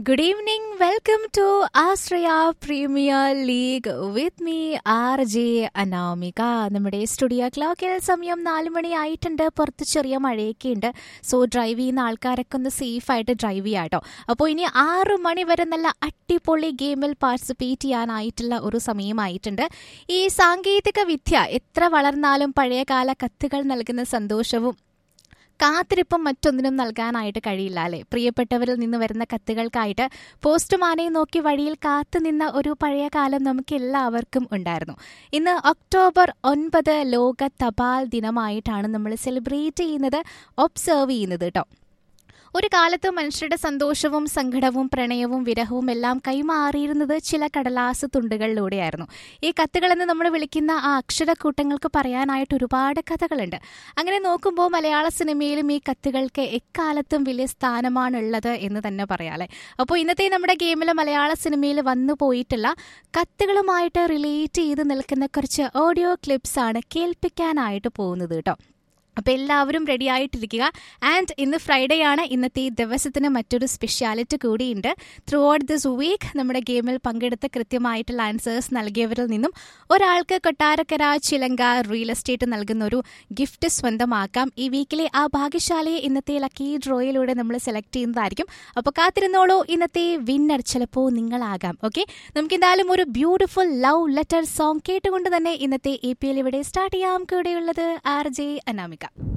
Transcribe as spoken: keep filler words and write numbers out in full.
Good evening. Welcome to Australia Premier League with me R J Anamika. നമ്മുടെ studio ക്ലോക്കിൽ സമയം നാല് മണി ആയിട്ടുണ്ട്. പുറത്ത് ചെറിയ മഴയൊക്കെ ഉണ്ട്. സോ ഡ്രൈവ് ചെയ്യുന്ന ആൾക്കാരൊക്കെ ഒന്ന് സേഫ് ആയിട്ട് ഡ്രൈവ് ചെയ്യാം കേട്ടോ. അപ്പോൾ ഇനി ആറ് മണി വരെ നല്ല അടിപൊളി ഗെയിമിൽ പാർട്ടിസിപ്പേറ്റ് ചെയ്യാനായിട്ടുള്ള ഒരു സമയമായിട്ടുണ്ട്. ഈ സാങ്കേതിക വിദ്യ എത്ര വളർന്നാലും പഴയകാല കത്തുകൾ നൽകുന്ന സന്തോഷവും കാത്തിരിപ്പും മറ്റൊന്നിനും നൽകാനായിട്ട് കഴിയില്ല അല്ലേ? പ്രിയപ്പെട്ടവരിൽ നിന്ന് വരുന്ന കത്തുകൾക്കായിട്ട് പോസ്റ്റ്മാനെ നോക്കി വഴിയിൽ കാത്തു നിന്ന ഒരു പഴയ കാലം നമുക്ക് എല്ലാവർക്കും ഉണ്ടായിരുന്നു. ഇന്ന് ഒക്ടോബർ ഒൻപത് ലോക തപാൽ ദിനമായിട്ടാണ് നമ്മൾ സെലിബ്രേറ്റ് ചെയ്യുന്നത്, ഒബ്സർവ് ചെയ്യുന്നത് കേട്ടോ. ഒരു കാലത്ത് മനുഷ്യരുടെ സന്തോഷവും സങ്കടവും പ്രണയവും വിരഹവും എല്ലാം കൈമാറിയിരുന്നത് ചില കടലാസ് തുണ്ടുകളിലൂടെയായിരുന്നു. ഈ കത്തുകളെന്ന് നമ്മൾ വിളിക്കുന്ന ആ അക്ഷരക്കൂട്ടങ്ങൾക്ക് പറയാനായിട്ട് ഒരുപാട് കഥകളുണ്ട്. അങ്ങനെ നോക്കുമ്പോൾ മലയാള സിനിമയിലും ഈ കത്തുകൾക്ക് എക്കാലത്തും വലിയ സ്ഥാനമാണുള്ളത് എന്ന് തന്നെ പറയാല്ലേ. അപ്പോൾ ഇന്നത്തെ നമ്മുടെ ഗെയിമിൽ മലയാള സിനിമയിൽ വന്നു പോയിട്ടുള്ള കത്തുകളുമായിട്ട് റിലേറ്റ് ചെയ്ത് നിൽക്കുന്ന കുറച്ച് ഓഡിയോ ക്ലിപ്സ് ആണ് കേൾപ്പിക്കാനായിട്ട് പോകുന്നത് കേട്ടോ. അപ്പോൾ എല്ലാവരും റെഡി ആയിട്ടിരിക്കുക. ആൻഡ് ഇന്ന് ഫ്രൈഡേ ആണ്. ഇന്നത്തെ ഈ ദിവസത്തിന് മറ്റൊരു സ്പെഷ്യാലിറ്റി കൂടിയുണ്ട്. ത്രൂ ഔട്ട് ദിസ് വീക്ക് നമ്മുടെ ഗെയിമിൽ പങ്കെടുത്ത കൃത്യമായിട്ടുള്ള ആൻസേഴ്സ് നൽകിയവരിൽ നിന്നും ഒരാൾക്ക് കൊട്ടാരക്കര ചിലങ്ക റിയൽ എസ്റ്റേറ്റ് നൽകുന്ന ഒരു ഗിഫ്റ്റ് സ്വന്തമാക്കാം. ഈ വീക്കിലെ ആ ഭാഗ്യശാലിയെ ഇന്നത്തെ ലക്കി ഡ്രോയിലൂടെ നമ്മൾ സെലക്ട് ചെയ്യുന്നതായിരിക്കും. അപ്പോൾ കാത്തിരുന്നോളൂ, ഇന്നത്തെ വിന്നർ ചിലപ്പോൾ നിങ്ങളാകാം. ഓക്കെ, നമുക്ക് എന്തായാലും ഒരു ബ്യൂട്ടിഫുൾ ലവ് ലെറ്റർ സോങ് കേട്ടുകൊണ്ട് തന്നെ ഇന്നത്തെ എ പി എൽ ഇവിടെ സ്റ്റാർട്ട് ചെയ്യാം. കൂടെയുള്ളത് ആർ ജെ അനാമിക.